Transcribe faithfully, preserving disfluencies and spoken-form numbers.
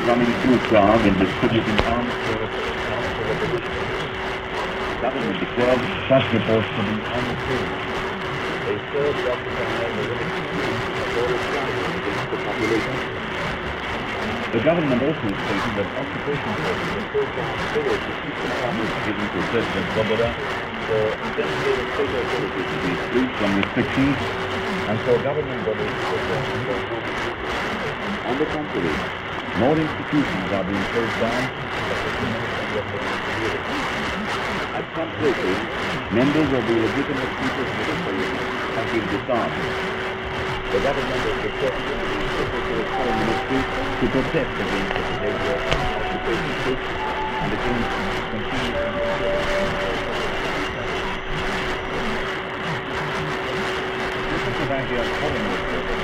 running too far in distributing arms for revolution. The government declared such reports to be untrue. They serve the occupying the limits against the population. The government also stated that occupation forces were so far forward to keep the powers given to President Svoboda for designated state authorities to be free from restrictions and for government bodies to perform their functions. On the contrary, more institutions are being closed down, at some places, members of the legitimate people's military have been disarmed. The government has requested the Secretary of Foreign Ministry to protest against the behavior of occupation troops and against continued Czechoslovakia's Foreign Minister